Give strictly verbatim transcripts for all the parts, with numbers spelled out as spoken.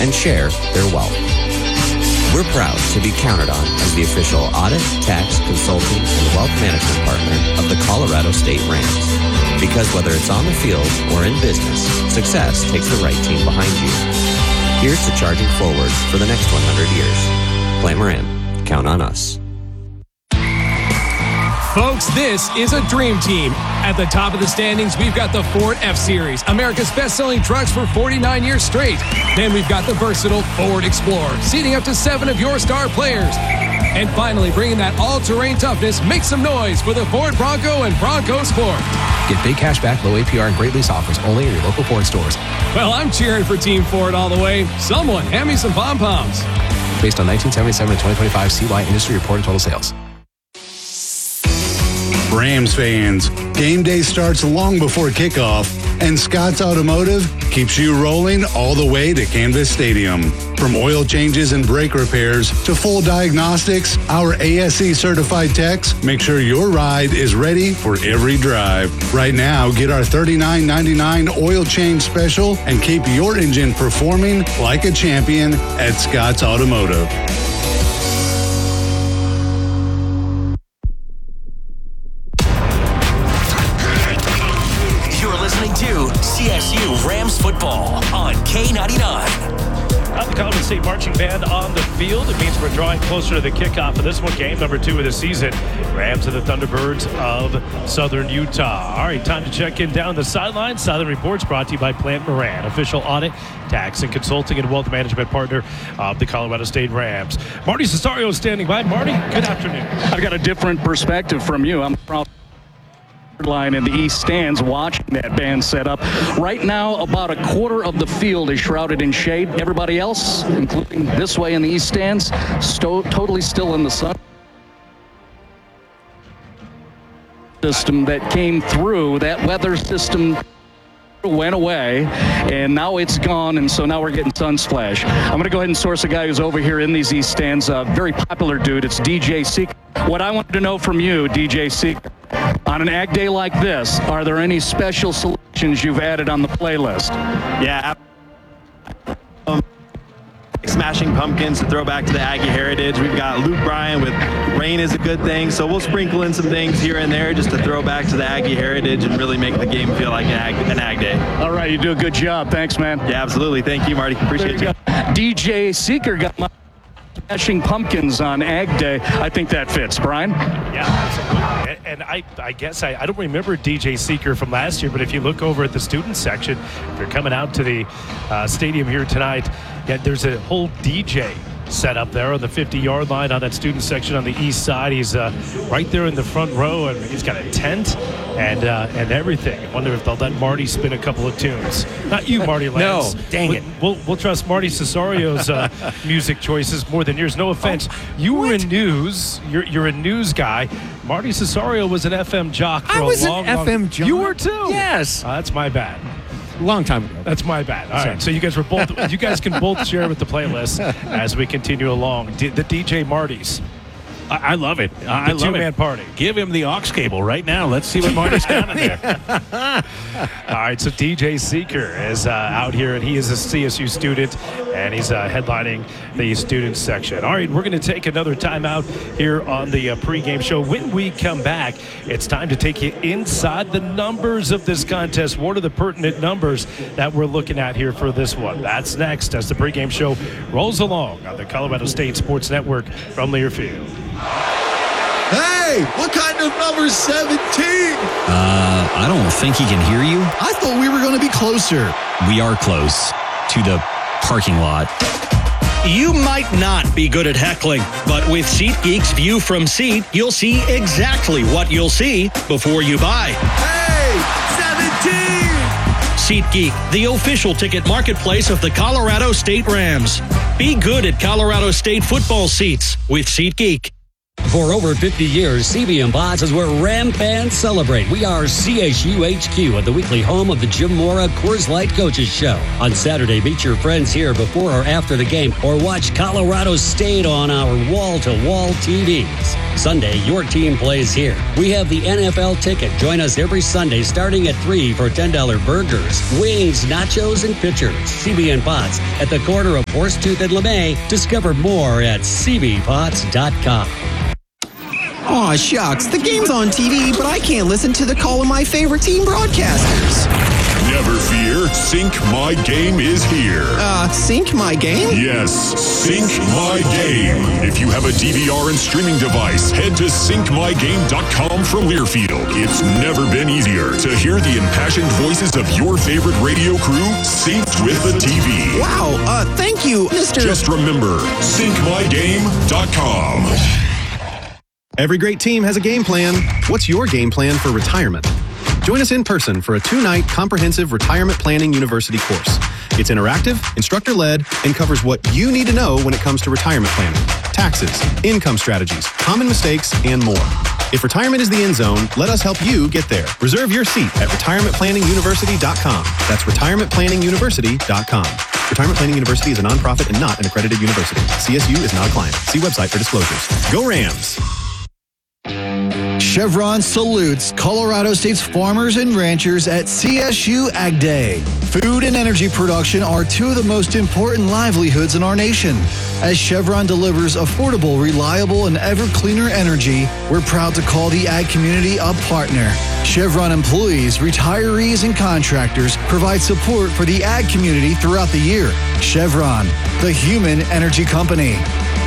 and share their wealth. We're proud to be counted on as the official audit, tax, consulting, and wealth management partner of the Colorado State Rams. Because whether it's on the field or in business, success takes the right team behind you. Here's to charging forward for the next one hundred years. Plant Moran, count on us. Folks, this is a dream team. At the top of the standings, we've got the Ford F-Series, America's best-selling trucks for forty-nine years straight. Then we've got the versatile Ford Explorer, seating up to seven of your star players. And finally, bringing that all-terrain toughness, make some noise for the Ford Bronco and Bronco Sport. Get big cash back, low A P R, and great lease offers only in your local Ford stores. Well, I'm cheering for Team Ford all the way. Someone hand me some pom-poms. Based on nineteen seventy-seven to twenty twenty-five C Y industry reported total sales. Rams fans, game day starts long before kickoff, and Scott's Automotive keeps you rolling all the way to Canvas Stadium. From oil changes and brake repairs to full diagnostics, our A S E certified techs make sure your ride is ready for every drive. Right now, get our thirty-nine ninety-nine oil change special and keep your engine performing like a champion at Scott's Automotive. C S U Rams football on K ninety-nine. Now the Colorado State Marching Band on the field. It means we're drawing closer to the kickoff of this one, game number two of the season. Rams and the Thunderbirds of Southern Utah. All right, time to check in down the sideline. Southern Reports brought to you by Plant Moran, official audit, tax, and consulting and wealth management partner of the Colorado State Rams. Marty Cesario is standing by. Marty, good afternoon. I've got a different perspective from you. I'm from line in the east stands watching that band set up. Right now, about a quarter of the field is shrouded in shade. Everybody else, including this way in the east stands, sto- totally still in the sun. System that came through, that weather system went away, and now it's gone, and so now we're getting sun splash. I'm going to go ahead and source a guy who's over here in these east stands, a very popular dude. It's D J Seeker. What I wanted to know from you, D J Seeker, on an ag day like this, are there any special selections you've added on the playlist? Yeah. Um, Smashing Pumpkins to throw back to the Aggie heritage. We've got Luke Bryan with Rain is a Good Thing. So we'll sprinkle in some things here and there just to throw back to the Aggie heritage and really make the game feel like an ag, an ag day. All right, you do a good job. Thanks, man. Yeah, absolutely. Thank you, Marty. Appreciate you. you. D J Seeker got my Smashing Pumpkins on Ag Day. I think that fits. Brian? Yeah, absolutely. And I, I guess I, I don't remember D J Seeker from last year, but if you look over at the student section, if you're coming out to the uh, stadium here tonight, yeah, there's a whole D J set up there on the fifty-yard line on that student section on the east side. He's uh, right there in the front row, and he's got a tent and uh, and everything. I wonder if they'll let Marty spin a couple of tunes. Not you, Marty Lance. No, dang we'll, it. We'll, we'll trust Marty Cesario's uh, music choices more than yours. No offense. Oh, you were what? in news. You're, you're a news guy. Marty Cesario was an F M jock for I a was long, an long F M jock. You were too? Yes. Uh, that's my bad. Long time ago. That's my bad. All Sorry. right, so you guys were both. You guys can both share with the playlist as we continue along. D- the D J Martys. I, I love it. I The love two-man it. party. Give him the aux cable right now. Let's see what Marty's got in there. All right, so D J Seeker is uh, out here, and he is a C S U student, and he's uh, headlining the student section. All right, we're going to take another timeout here on the uh, pregame show. When we come back, it's time to take you inside the numbers of this contest. What are the pertinent numbers that we're looking at here for this one? That's next as the pregame show rolls along on the Colorado State Sports Network from Learfield. Hey, what kind of number seventeen? Uh, I don't think he can hear you. I thought we were going to be closer. We are close to the parking lot. You might not be good at heckling, but with SeatGeek's View from Seat, you'll see exactly what you'll see before you buy. Hey, seventeen! SeatGeek, the official ticket marketplace of the Colorado State Rams. Be good at Colorado State football seats with SeatGeek. For over fifty years, C B and Bots is where Ram fans celebrate. We are C S U H Q at the weekly home of the Jim Mora Coors Light Coaches Show. On Saturday, meet your friends here before or after the game, or watch Colorado State on our wall-to-wall T Vs. Sunday, your team plays here. We have the N F L ticket. Join us every Sunday starting at three for ten dollar burgers, wings, nachos, and pitchers. C B and Bots, at the corner of Horsetooth and LeMay. Discover more at c b pots dot com. Aw, shucks. The game's on T V, but I can't listen to the call of my favorite team broadcasters. Never fear, Sync My Game is here. Uh, Sync My Game? Yes, Sync My Game. If you have a D V R and streaming device, head to sync my game dot com from Learfield. It's never been easier to hear the impassioned voices of your favorite radio crew synced with the T V. Wow, uh, thank you, Mister Just remember, sync my game dot com. Every great team has a game plan. What's your game plan for retirement? Join us in person for a two-night comprehensive retirement planning university course. It's interactive, instructor-led, and covers what you need to know when it comes to retirement planning, taxes, income strategies, common mistakes, and more. If retirement is the end zone, let us help you get there. Reserve your seat at retirement planning university dot com. That's retirement planning university dot com. Retirement Planning University is a nonprofit and not an accredited university. C S U is not a client. See website for disclosures. Go Rams! Chevron salutes Colorado State's farmers and ranchers at C S U Ag Day. Food and energy production are two of the most important livelihoods in our nation. As Chevron delivers affordable, reliable, and ever cleaner energy, we're proud to call the ag community a partner. Chevron employees, retirees, and contractors provide support for the ag community throughout the year. Chevron, the human energy company.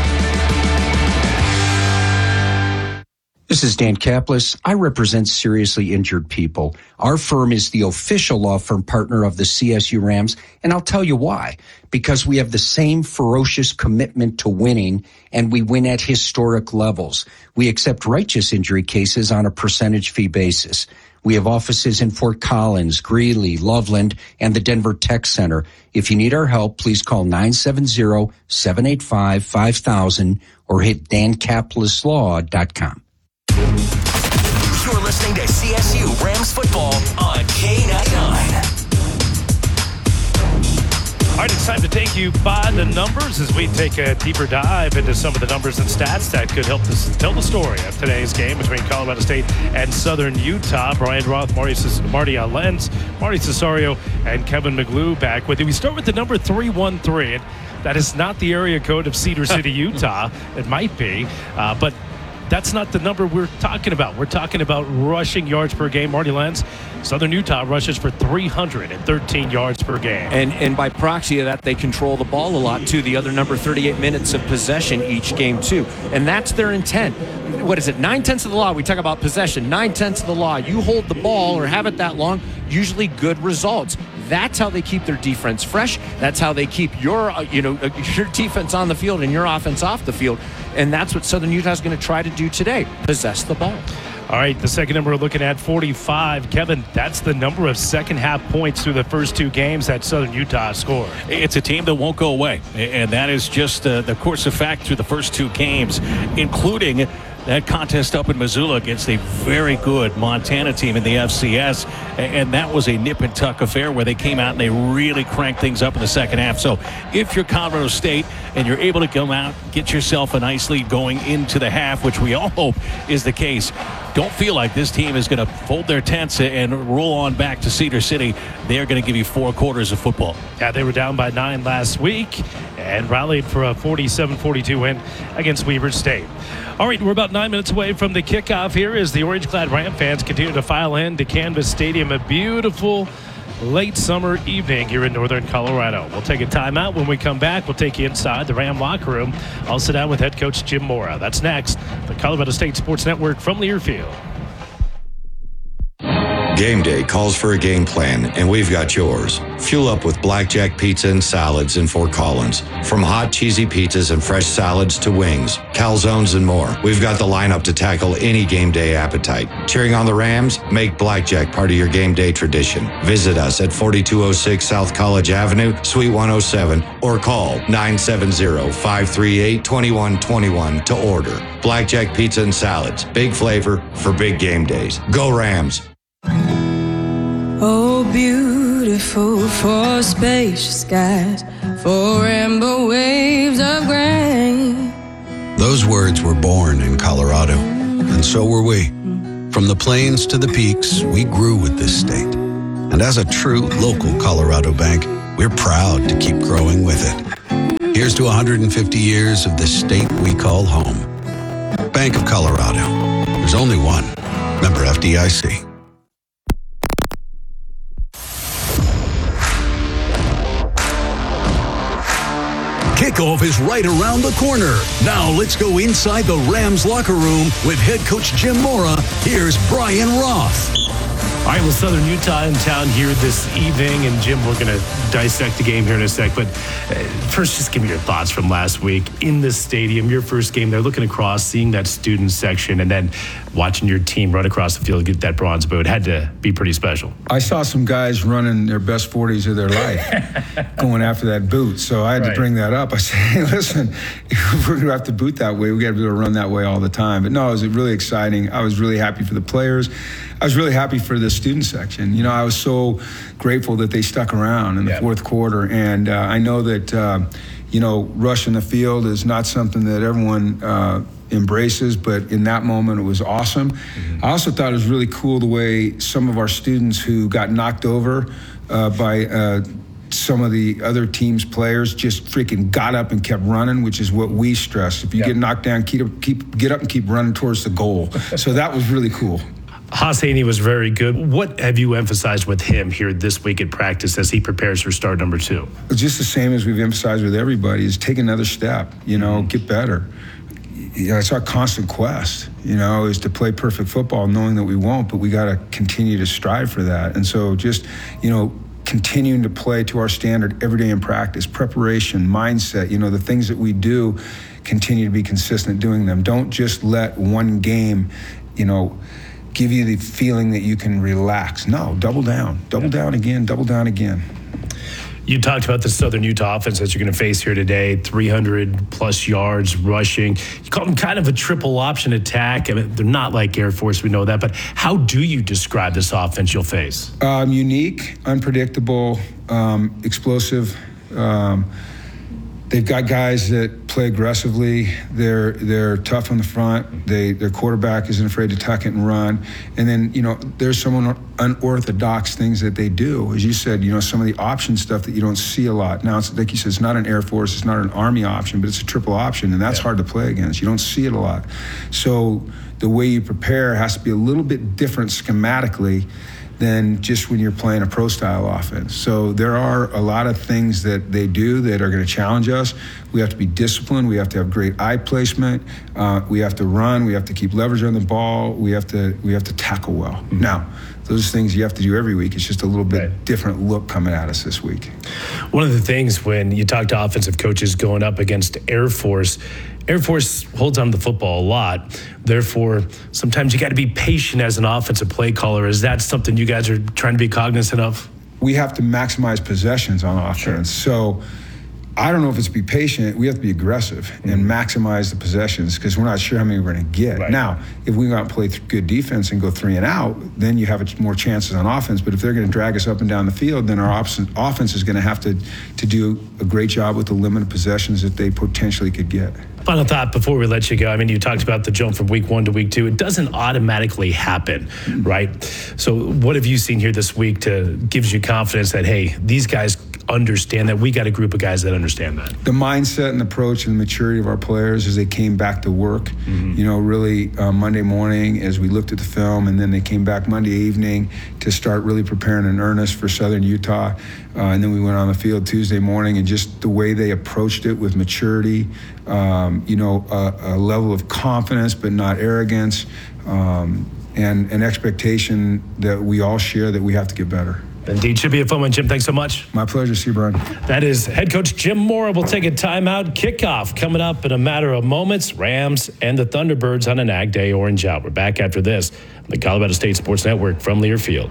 This is Dan Kaplis. I represent seriously injured people. Our firm is the official law firm partner of the C S U Rams, and I'll tell you why. Because we have the same ferocious commitment to winning, and we win at historic levels. We accept righteous injury cases on a percentage fee basis. We have offices in Fort Collins, Greeley, Loveland, and the Denver Tech Center. If you need our help, please call nine seven zero, seven eight five, five thousand or hit dan kaplis law dot com. You're listening to C S U Rams football on K ninety-nine. All right, it's time to take you by the numbers as we take a deeper dive into some of the numbers and stats that could help us tell the story of today's game between Colorado State and Southern Utah. Brian Roth, Marty, Marty Lenz, Marty Cesario, and Kevin McGlue back with you. We start with the number three one three, and that is not the area code of Cedar City, Utah. It might be, uh, but that's not the number we're talking about. We're talking about rushing yards per game. Marty Lenz, Southern Utah rushes for three hundred thirteen yards per game. And and by proxy of that, they control the ball a lot, too. The other number, thirty-eight minutes of possession each game, too. And that's their intent. What is it? Nine-tenths of the law. We talk about possession. Nine-tenths of the law. You hold the ball or have it that long, usually good results. That's how they keep their defense fresh. That's how they keep your, uh, you know, uh, your defense on the field and your offense off the field. And that's what Southern Utah is going to try to do today, possess the ball. All right, the second number we're looking at, forty-five. Kevin, that's the number of second-half points through the first two games that Southern Utah scored. It's a team that won't go away, and that is just uh, the course of fact through the first two games, including that contest up in Missoula against a very good Montana team in the F C S, and that was a nip and tuck affair where they came out and they really cranked things up in the second half. So if you're Colorado State and you're able to come out, get yourself a nice lead going into the half, which we all hope is the case, don't feel like this team is going to fold their tents and roll on back to Cedar City. They are going to give you four quarters of football. Yeah, they were down by nine last week and rallied for a forty-seven forty-two win against Weber State. All right, we're about nine minutes away from the kickoff here as the orange-clad Ram fans continue to file in to Canvas Stadium. A beautiful late summer evening here in northern Colorado. We'll take a timeout. When we come back, we'll take you inside the Ram locker room. I'll sit down with head coach Jim Mora. That's next. The Colorado State Sports Network from Learfield. Game day calls for a game plan, and we've got yours. Fuel up with Blackjack Pizza and Salads in Fort Collins. From hot, cheesy pizzas and fresh salads to wings, calzones, and more, we've got the lineup to tackle any game day appetite. Cheering on the Rams? Make Blackjack part of your game day tradition. Visit us at forty-two oh six South College Avenue, Suite one oh seven, or call nine seven zero, five three eight, two one two one to order. Blackjack Pizza and Salads. Big flavor for big game days. Go Rams! Oh, beautiful for spacious skies, for rainbow waves of grain. Those words were born in Colorado, and so were we. From the plains to the peaks, we grew with this state. And as a true local Colorado bank, we're proud to keep growing with it. Here's to one hundred fifty years of the state we call home. Bank of Colorado. There's only one. Member F D I C. Kickoff is right around the corner. Now let's go inside the Rams locker room with head coach Jim Mora. Here's Brian Roth. All right, well, Southern Utah in town here this evening. And, Jim, we're going to dissect the game here in a sec. But uh, first, just give me your thoughts from last week in the stadium, your first game there, looking across, seeing that student section, and then watching your team run across the field, get that bronze boot. Had to be pretty special. I saw some guys running their best forties of their life going after that boot. So I had right. to bring that up. I said, hey, listen, if we're going to have to boot that way, we got to be able to run that way all the time. But no, it was really exciting. I was really happy for the players. I was really happy for the student section. You know, I was so grateful that they stuck around in the yeah. fourth quarter. And uh, I know that, uh, you know, rushing the field is not something that everyone uh, embraces, but in that moment it was awesome. Mm-hmm. I also thought it was really cool the way some of our students who got knocked over uh, by uh, some of the other team's players just freaking got up and kept running, which is what we stress. If you yep. get knocked down, keep, keep get up and keep running towards the goal. So that was really cool. Haas Haney was very good. What have you emphasized with him here this week at practice as he prepares for start number two? Just the same as we've emphasized with everybody, is take another step, you know, get better. You know, it's our constant quest, you know, is to play perfect football, knowing that we won't, but we got to continue to strive for that. And so just, you know, continuing to play to our standard every day in practice, preparation, mindset, you know, the things that we do, continue to be consistent doing them. Don't just let one game, you know, give you the feeling that you can relax. No, double down, double down again, double down again. You talked about the Southern Utah offense that you're going to face here today, three hundred plus yards rushing. You call them kind of a triple option attack. I mean, they're not like Air Force, we know that, but how do you describe this offense you'll face? Um, unique, unpredictable, um, explosive. Um, They've got guys that play aggressively. They're they're tough on the front. They their quarterback isn't afraid to tuck it and run. And then, you know, there's some unorthodox things that they do. As you said, you know, some of the option stuff that you don't see a lot. Now, it's like you said, it's not an Air Force, it's not an Army option, but it's a triple option, and that's yeah. hard to play against. You don't see it a lot. So the way you prepare has to be a little bit different schematically than just when you're playing a pro-style offense. So there are a lot of things that they do that are going to challenge us. We have to be disciplined. We have to have great eye placement. Uh, we have to run. We have to keep leverage on the ball. We have to we have to tackle well. Mm-hmm. Now, those things you have to do every week. It's just a little bit right. different look coming at us this week. One of the things when you talk to offensive coaches going up against Air Force, Air Force holds on to the football a lot. Therefore, sometimes you got to be patient as an offensive play caller. Is that something you guys are trying to be cognizant of? We have to maximize possessions on offense. Sure. So I don't know if it's be patient. We have to be aggressive mm-hmm. and maximize the possessions because we're not sure how many we're going to get. Right. Now, if we go out and play good defense and go three and out, then you have more chances on offense. But if they're going to drag us up and down the field, then our offense is going to have to, to do a great job with the limited possessions that they potentially could get. Final thought before we let you go. I mean, you talked about the jump from week one to week two. It doesn't automatically happen, right? So what have you seen here this week to gives you confidence that, hey, these guys understand that we got a group of guys that understand that? The mindset and approach and the maturity of our players as they came back to work, mm-hmm. you know, really uh, Monday morning as we looked at the film, and then they came back Monday evening to start really preparing in earnest for Southern Utah. Uh, and then we went on the field Tuesday morning, and just the way they approached it with maturity, um, you know, a, a level of confidence but not arrogance, um, and an expectation that we all share that we have to get better. Indeed, should be a fun one, Jim. Thanks so much. My pleasure. See you, Brian. That is head coach Jim Mora. We'll take a timeout. Kickoff coming up in a matter of moments. Rams and the Thunderbirds on an Ag Day Orange Out. We're back after this on the Colorado State Sports Network from Learfield.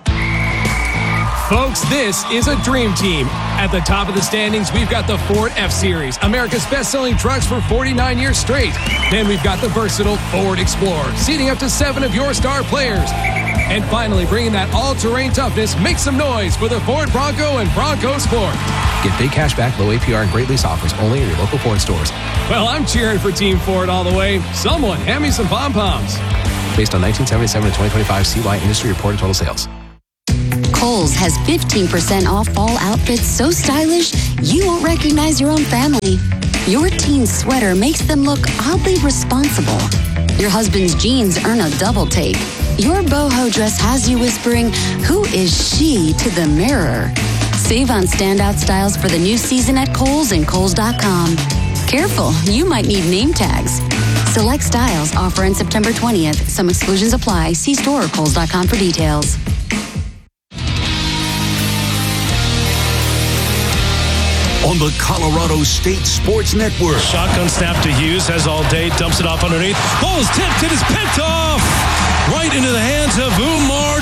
Folks, this is a dream team. At the top of the standings, we've got the Ford F-Series, America's best-selling trucks for forty-nine years straight. Then we've got the versatile Ford Explorer, seating up to seven of your star players. And finally, bringing that all-terrain toughness, make some noise for the Ford Bronco and Bronco Sport. Get big cash back, low A P R, and great lease offers only at your local Ford stores. Well, I'm cheering for Team Ford all the way. Someone hand me some pom-poms. Based on nineteen seventy-seven to twenty twenty-five C Y Industry Reported Total Sales. Kohl's has fifteen percent off fall outfits so stylish you won't recognize your own family. Your teen's sweater makes them look oddly responsible. Your husband's jeans earn a double take. Your boho dress has you whispering, "Who is she?" to the mirror. Save on standout styles for the new season at Kohl's and Kohl's dot com. Careful, you might need name tags. Select styles offer on September twentieth. Some exclusions apply. See store or Kohl's dot com for details. On the Colorado State Sports Network. Shotgun snap to Hughes, has all day, dumps it off underneath. Ball is tipped, it is picked off! Right into the hands of Umar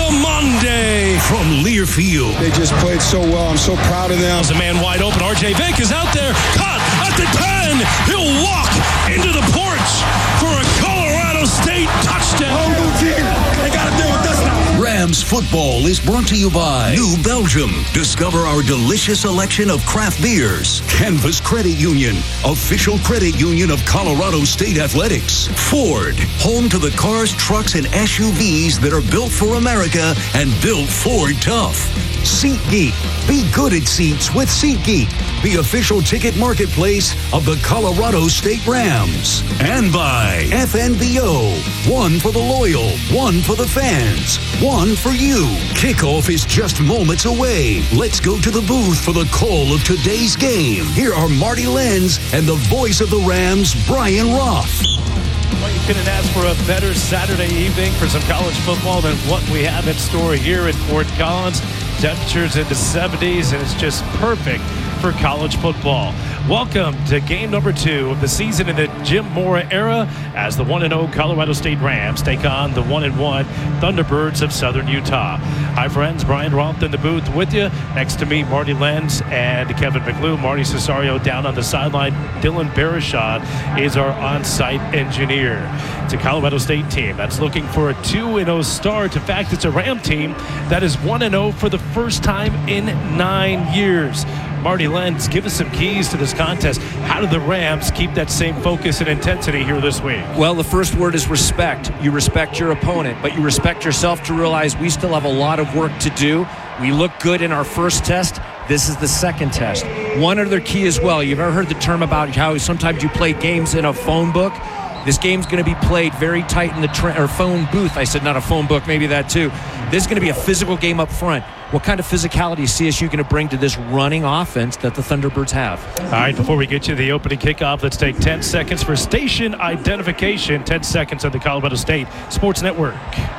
Diamande. From Learfield. They just played so well. I'm so proud of them. There's a man wide open. R J Vick is out there. Caught at the ten. He'll walk into the porch for a Colorado State touchdown. Oh, team. They got to deal with this now. Rams football is brought to you by New Belgium. Discover our delicious selection of craft beers. Canvas Credit Union, official credit union of Colorado State Athletics. Ford, home to the cars, trucks, and S U Vs that are built for America and built Ford tough. SeatGeek. Be good at seats with SeatGeek, the official ticket marketplace of the Colorado State Rams. And by F N B O. One for the loyal, one for the fans, one for you. Kickoff is just moments away. Let's go to the booth for the call of today's game. Here are Marty Lenz and the voice of the Rams, Brian Roth. Well, you couldn't ask for a better Saturday evening for some college football than what we have in store here in Fort Collins. Temperatures in the seventies, and it's just perfect for college football. Welcome to game number two of the season in the Jim Mora era as the one and oh Colorado State Rams take on the one and one Thunderbirds of Southern Utah. Hi, friends. Brian Roth in the booth with you. Next to me, Marty Lenz and Kevin McClue. Marty Cesario down on the sideline. Dylan Barashad is our on-site engineer. It's a Colorado State team that's looking for a two and oh start. In fact, it's a Ram team that is one and oh for the first time in nine years. Marty Lenz, give us some keys to this contest. How do the Rams keep that same focus and intensity here this week? Well, the first word is respect. You respect your opponent, but you respect yourself to realize we still have a lot of work to do. We look good in our first test. This is the second test. One other key as well. You've ever heard the term about how sometimes you play games in a phone book? This game's going to be played very tight in the tra- or phone booth. I said not a phone book, maybe that too. This is going to be a physical game up front. What kind of physicality is C S U going to bring to this running offense that the Thunderbirds have? All right, before we get to the opening kickoff, let's take ten seconds for station identification. ten seconds on the Colorado State Sports Network.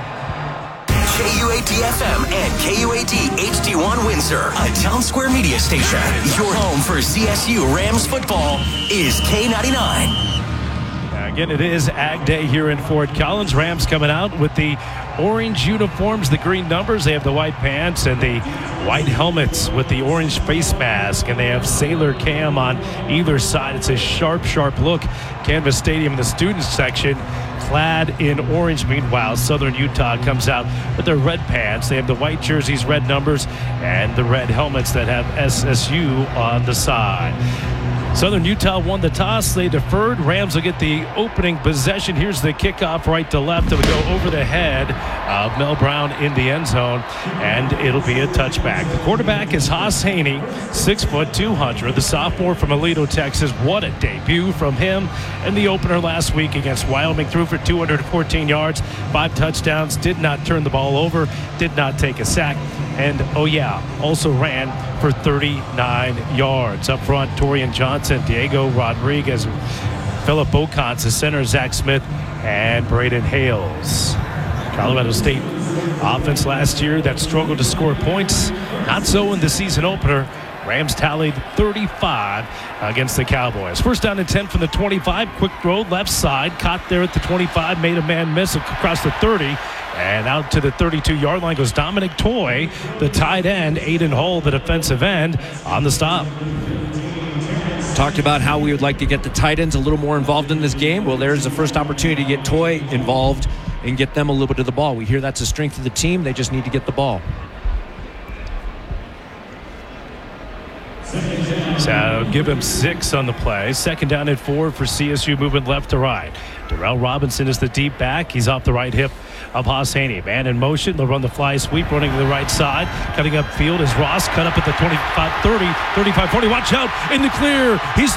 K U A D F M and K U A D H D one Windsor, a Town Square media station. Your home for C S U Rams football is K ninety-nine. Again, it is Ag Day here in Fort Collins. Rams coming out with the orange uniforms, the green numbers. They have the white pants and the white helmets with the orange face mask, and they have Sailor Cam on either side. It's a sharp, sharp look. Canvas Stadium in the students section, clad in orange. Meanwhile, Southern Utah comes out with their red pants. They have the white jerseys, red numbers, and the red helmets that have S S U on the side. Southern Utah won the toss. They deferred. Rams will get the opening possession. Here's the kickoff right to left. It'll go over the head of Mel Brown in the end zone, and it'll be a touchback. The quarterback is Haas Haney, six foot two hundred, the sophomore from Aledo, Texas. What a debut from him in the opener last week against Wyoming. Threw for two hundred fourteen yards, five touchdowns, did not turn the ball over, did not take a sack. And, oh, yeah, also ran for thirty-nine yards. Up front, Torian Johnson, Diego Rodriguez, Philip Bocons, the center, Zach Smith, and Braden Hales. Colorado State offense last year that struggled to score points. Not so in the season opener. Rams tallied thirty-five against the Cowboys. First down and ten from the twenty-five. Quick throw, left side. Caught there at the twenty-five. Made a man miss across the thirty. And out to the thirty-two-yard line goes Dominic Toy, the tight end. Aiden Hull, the defensive end, on the stop. Talked about how we would like to get the tight ends a little more involved in this game. Well, there's the first opportunity to get Toy involved and get them a little bit of the ball. We hear that's a strength of the team. They just need to get the ball. So give him six on the play. Second down and four for C S U, moving left to right. Darrell Robinson is the deep back. He's off the right hip of Haas Haney. Man in motion. They'll run the fly sweep, running to the right side. Cutting up field is Ross. Cut up at the twenty-five, thirty, thirty-five, forty. Watch out in the clear. He's